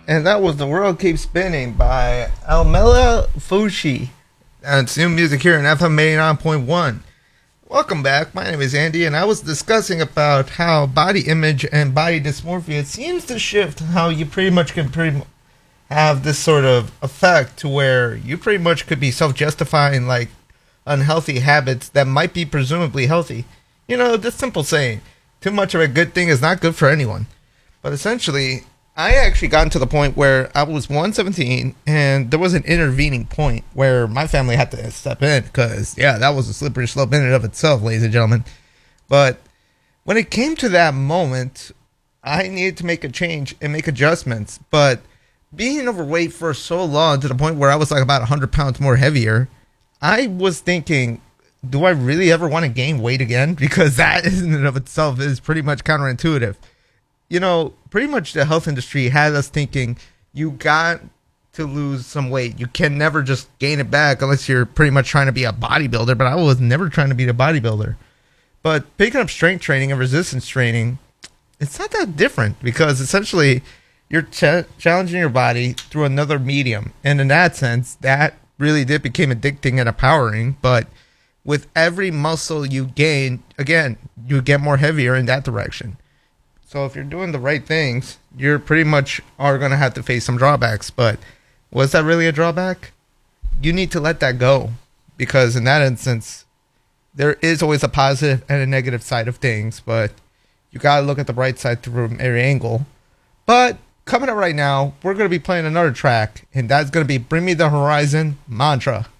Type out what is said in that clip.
And that was The World Keeps Spinning by Almela Fushi. And it's new music here in FM 89.1. Welcome back. My name is Andy, and I was discussing about how body image and body dysmorphia seems to shift how you pretty much can have this sort of effect to where you pretty much could be self-justifying like unhealthy habits that might be presumably healthy. You know, this simple saying, too much of a good thing is not good for anyone. But essentially, I actually gotten to the point where I was 117 and there was an intervening point where my family had to step in because, yeah, that was a slippery slope in and of itself, ladies and gentlemen. But when it came to that moment, I needed to make a change and make adjustments. But being overweight for so long to the point where I was like about 100 pounds more heavier, I was thinking, do I really ever want to gain weight again? Because that in and of itself is pretty much counterintuitive. You know, pretty much the health industry had us thinking you got to lose some weight. You can never just gain it back unless you're pretty much trying to be a bodybuilder. But I was never trying to be a bodybuilder. But picking up strength training and resistance training, it's not that different because essentially you're challenging your body through another medium. And in that sense, that really did become addicting and empowering. But with every muscle you gain, again, you get more heavier in that direction. So if you're doing the right things, you're pretty much are going to have to face some drawbacks. But was that really a drawback? You need to let that go. Because in that instance, there is always a positive and a negative side of things. But you got to look at the bright side through every angle. But coming up right now, we're going to be playing another track. And that's going to be Bring Me the Horizon Mantra.